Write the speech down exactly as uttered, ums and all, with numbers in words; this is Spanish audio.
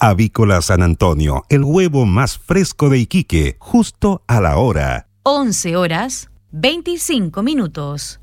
Avícola San Antonio, el huevo más fresco de Iquique, justo a la hora. once horas, veinticinco minutos.